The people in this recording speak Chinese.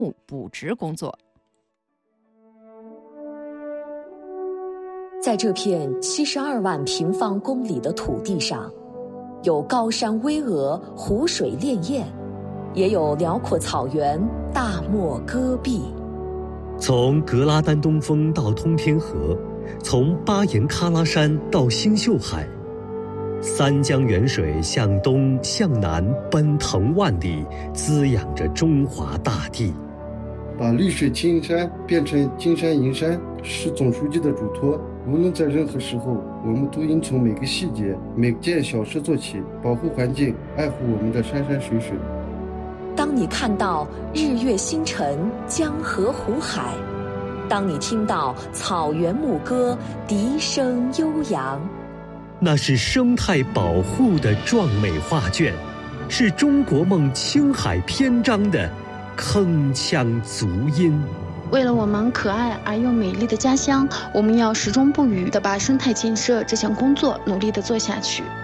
木补植工作。 在这片72万平方公里的土地上，有高山巍峨、湖水潋滟，也有辽阔草原、大漠戈壁。 从格拉丹东峰到通天河，从巴颜喀拉山到星宿海，三江源水向东向南奔腾万里，滋养着中华大地。 把绿水青山变成金山银山是总书记的嘱托。无论在任何时候，我们都应从每个细节、每件小事做起，保护环境，爱护我们的山山水水。 当你看到日月星辰、江河湖海，当你听到草原牧歌笛声悠扬， 那是生态保护的壮美画卷，是中国梦青海篇章的铿锵足音。 为了我们可爱而又美丽的家乡，我们要始终不渝地把生态建设这项工作努力地做下去。